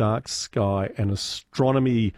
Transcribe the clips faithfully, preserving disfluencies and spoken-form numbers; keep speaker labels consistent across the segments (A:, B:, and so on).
A: dark sky and astronomy.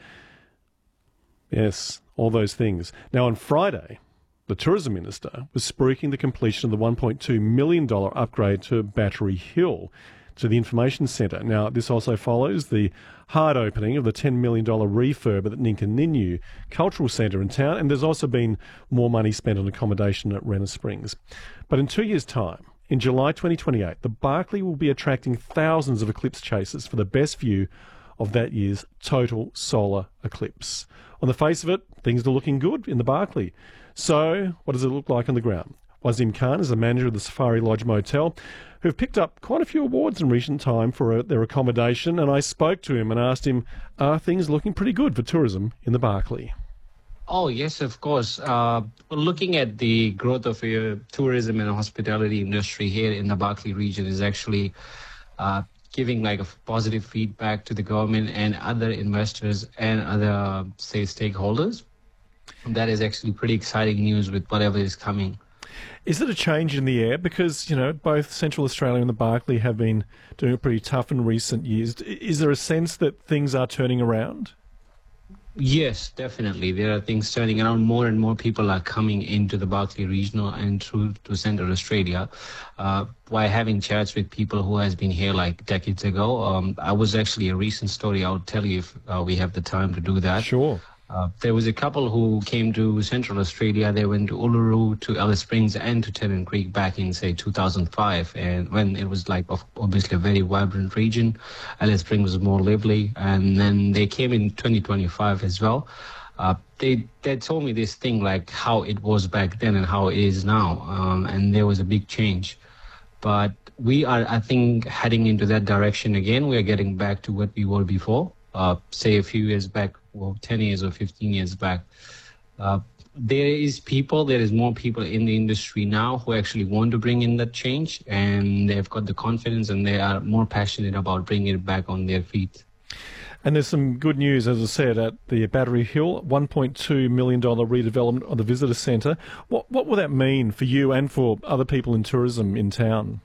A: Yes, all those things. Now, on Friday, the Tourism Minister was spruiking the completion of the one point two million dollars upgrade to Battery Hill, to the Information Centre. Now, this also follows the hard opening of the ten million dollars refurb at the Ninkarninyu Cultural Centre in town, and there's also been more money spent on accommodation at Renner Springs. But in two years' time, in July twenty twenty-eight, the Barkly will be attracting thousands of eclipse chasers for the best view of that year's total solar eclipse. On the face of it, things are looking good in the Barkly. So, what does it look like on the ground? Wazim Khan is the manager of the Safari Lodge Motel, who've picked up quite a few awards in recent time for uh, their accommodation, and I spoke to him and asked him, are things looking pretty good for tourism in the Barkly?
B: Oh, yes, of course. Uh, looking at the growth of uh, tourism and hospitality industry here in the Barkly region is actually uh, giving like a positive feedback to the government and other investors and other, say, stakeholders. That is actually pretty exciting news with whatever is coming.
A: Is it a change in the air? Because, you know, both Central Australia and the Barkly have been doing it pretty tough in recent years. Is there a sense that things are turning around?
B: Yes, definitely. There are things turning around. More and more people are coming into the Barkly Regional and through to Central Australia. Uh, while having chats with people who has been here like decades ago, um, I was actually a recent story. I'll tell you if uh, we have the time to do that.
A: Sure.
B: Uh, there was a couple who came to Central Australia. They went to Uluru, to Alice Springs, and to Tennant Creek back in, say, two thousand five. And when it was, like, obviously a very vibrant region, Alice Springs was more lively. And then they came in twenty twenty-five as well. Uh, they they told me this thing, like, how it was back then and how it is now. Um, and there was a big change. But we are, I think, heading into that direction again. We are getting back to what we were before. Uh, say a few years back, well, ten years or fifteen years back. Uh, there is people, there is more people in the industry now who actually want to bring in that change, and they've got the confidence and they are more passionate about bringing it back on their feet.
A: And there's some good news, as I said, at the Battery Hill, one point two million dollars redevelopment of the visitor centre. What, what will that mean for you and for other people in tourism in town?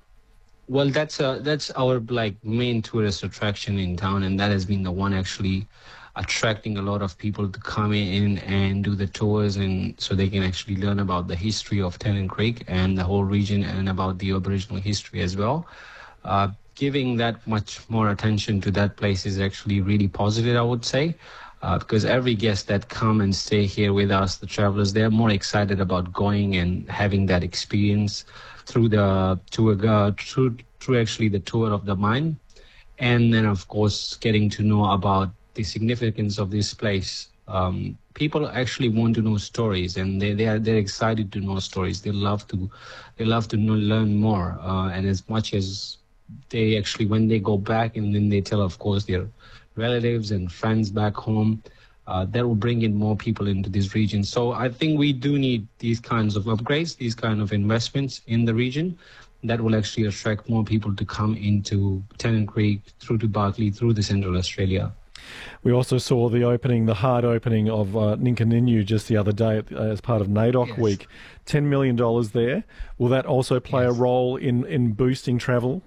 B: Well, that's uh, that's our like main tourist attraction in town, and that has been the one actually attracting a lot of people to come in and do the tours, and so they can actually learn about the history of Tennant Creek and the whole region and about the Aboriginal history as well. Uh, giving that much more attention to that place is actually really positive, I would say, uh, because every guest that come and stay here with us, the travelers, they're more excited about going and having that experience through the tour, uh, through, through actually the tour of the mine, and then of course getting to know about the significance of this place. Um, people actually want to know stories, and they they are they're excited to know stories. They love to they love to know, learn more, uh, and as much as they actually when they go back and then they tell, of course, their relatives and friends back home. Uh, that will bring in more people into this region. So I think we do need these kinds of upgrades, these kind of investments in the region that will actually attract more people to come into Tennant Creek, through to Barkly, through the Central Australia.
A: We also saw the opening, the hard opening of uh, Ninkarninyu just the other day as part of NAIDOC
B: Yes.
A: Week. ten million dollars there. Will that also play
B: Yes.
A: a role in, in boosting travel?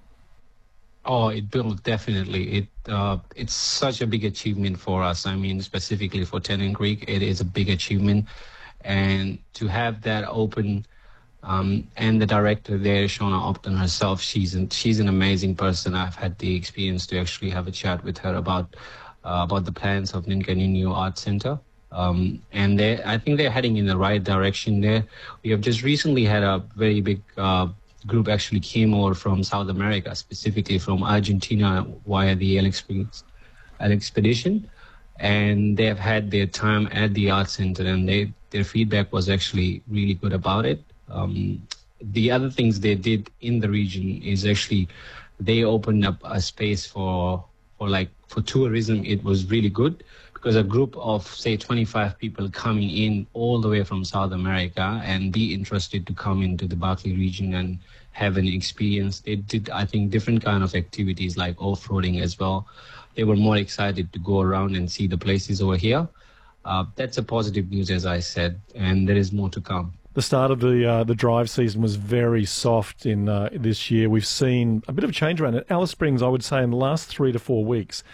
B: Oh, it will definitely. It uh, it's such a big achievement for us. I mean, specifically for Tennant Creek, it is a big achievement, and to have that open, um, and the director there, Shauna Upton herself, she's an, she's an amazing person. I've had the experience to actually have a chat with her about uh, about the plans of Ninkarninyu Art Centre. Um, and they, I think they're heading in the right direction there. We have just recently had a very big uh, group actually came over from South America, specifically from Argentina via the L expedition, and they have had their time at the art center, and they, their feedback was actually really good about it. Um, the other things they did in the region is actually they opened up a space for for like for tourism. It was really good because a group of say twenty-five people coming in all the way from South America and be interested to come into the Barkly region and have an experience. They did, I think, different kind of activities like off-roading as well. They were more excited to go around and see the places over here. Uh, that's a positive news, as I said, and there is more to come.
A: The start of the uh, the drive season was very soft in uh, this year. We've seen a bit of a change around it. Alice Springs, I would say, in the last three to four weeks,